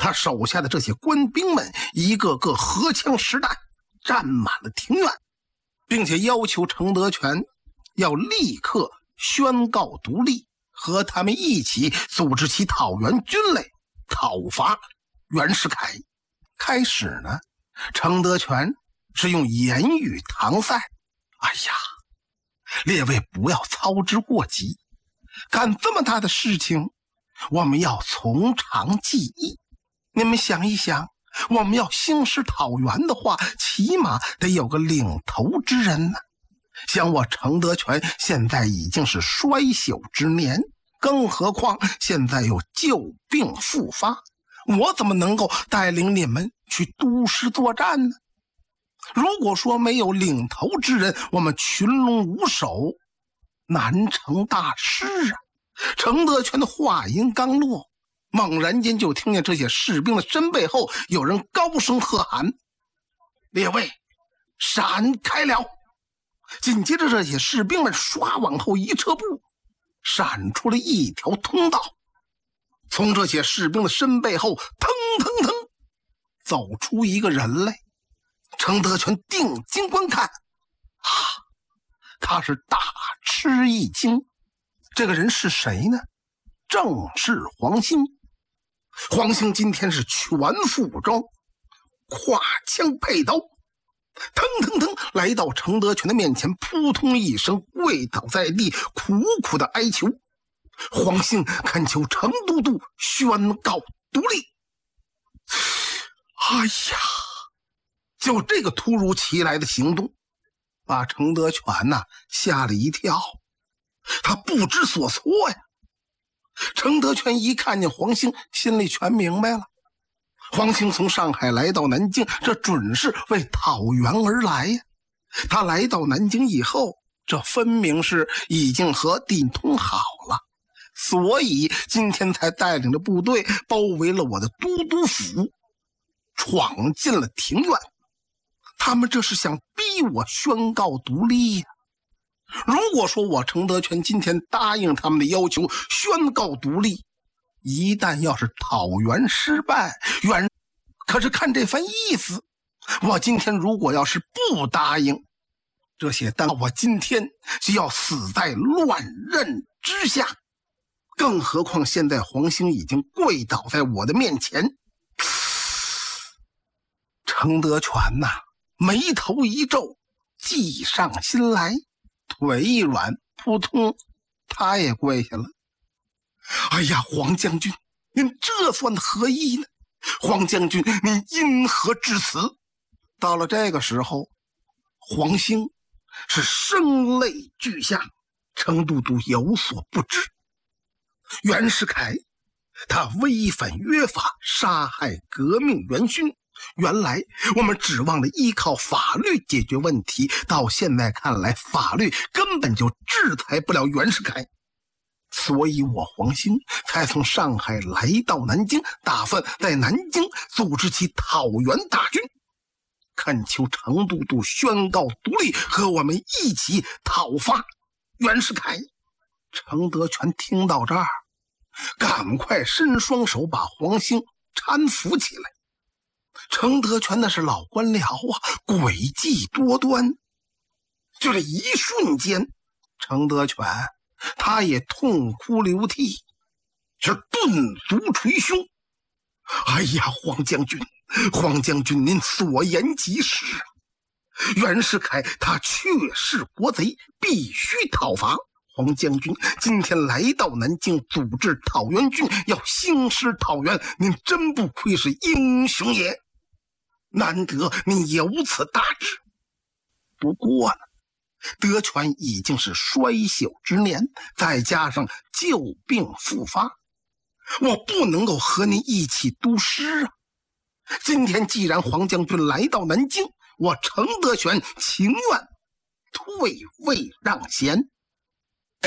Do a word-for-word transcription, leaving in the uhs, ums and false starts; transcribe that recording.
他手下的这些官兵们一个个荷枪实弹，站满了庭院，并且要求程德全要立刻宣告独立，和他们一起组织起讨袁军来，讨伐袁世凯。开始呢，程德全是用言语搪塞，哎呀，列位不要操之过急，干这么大的事情，我们要从长计议。你们想一想，我们要兴师讨袁的话，起码得有个领头之人呢。像我程德全现在已经是衰朽之年，更何况现在又旧病复发，我怎么能够带领你们去都师作战呢？如果说没有领头之人，我们群龙无首，难成大事啊！程德全的话音刚落，猛然间就听见这些士兵的身背后有人高声喝喊：“列位，闪开了！”紧接着这些士兵们唰往后一撤步，闪出了一条通道。从这些士兵的身背后腾腾腾走出一个人来。程德全定睛观看，啊，他是大吃一惊。这个人是谁呢？正是黄兴。黄兴今天是全副武装，挎枪佩刀，腾腾腾来到程德全的面前，扑通一声跪倒在地，苦苦的哀求。黄兴恳求程都督宣告独立。哎呀，就这个突如其来的行动把程德全呐吓了一跳，他不知所措呀。程德全一看见黄兴，心里全明白了。黄兴从上海来到南京，这准是为讨袁而来呀。他来到南京以后，这分明是已经和狄通好了，所以今天才带领着部队包围了我的都督府，闯进了庭院。他们这是想逼我宣告独立呀。如果说我程德全今天答应他们的要求，宣告独立，一旦要是讨袁失败，袁可是看这番意思，我今天如果要是不答应，这些当我今天就要死在乱刃之下。更何况现在黄兴已经跪倒在我的面前。程德全呐、啊，眉头一皱，计上心来，腿一软，扑通，他也跪下了。哎呀，黄将军，您这算何意呢？黄将军，您因何至此？到了这个时候，黄兴是声泪俱下，程都督有所不知。袁世凯他违反约法，杀害革命元勋，原来我们指望着依靠法律解决问题，到现在看来，法律根本就制裁不了袁世凯。所以我黄兴才从上海来到南京，打算在南京组织起讨袁大军，恳求程都督宣告独立，和我们一起讨伐袁世凯。程德全听到这儿，赶快伸双手把黄兴搀扶起来。程德全那是老官僚啊，诡计多端。就这一瞬间，程德全他也痛哭流涕，是顿足捶胸。哎呀，黄将军，黄将军，您所言极是啊！袁世凯他确是国贼，必须讨伐。黄将军今天来到南京，组织讨袁军，要兴师讨袁，您真不愧是英雄也，难得您有此大志。不过呢，德全已经是衰朽之年，再加上旧病复发，我不能够和您一起督师啊。今天既然黄将军来到南京，我程德全情愿退位让贤。